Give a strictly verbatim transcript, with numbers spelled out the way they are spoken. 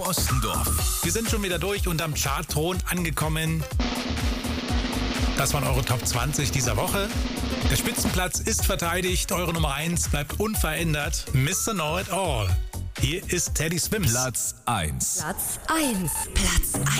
Ostendorf. Wir sind schon wieder durch und am Chartthron angekommen. Das waren eure Top zwanzig dieser Woche. Der Spitzenplatz ist verteidigt. Eure Nummer eins bleibt unverändert. Mister Know It All. Hier ist Teddy Swims. Platz eins. Platz eins. Platz eins.